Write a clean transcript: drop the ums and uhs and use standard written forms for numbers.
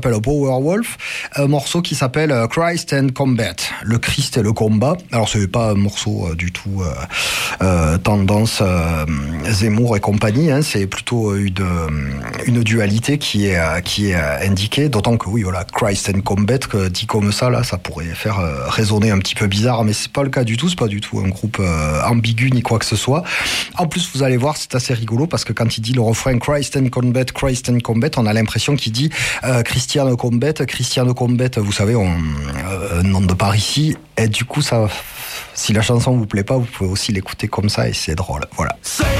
s'appelle Powerwolf, un morceau qui s'appelle Christ and Combat, le Christ et le combat. Alors c'est pas un morceau du tout tendance Zemmour et compagnie, hein, c'est plutôt une dualité qui est indiquée, d'autant que oui voilà, Christ and Combat dit comme ça là, ça pourrait faire résonner un petit peu bizarre, mais c'est pas le cas du tout, c'est pas du tout un groupe ambigu ni quoi que ce soit. En plus vous allez voir, c'est assez rigolo parce que quand il dit le refrain Christ and Combat, on a l'impression qu'il dit Christian Combat, vous savez, nom de par ici, et du coup ça, si la chanson vous plaît pas, vous pouvez aussi l'écouter comme ça et c'est drôle, voilà.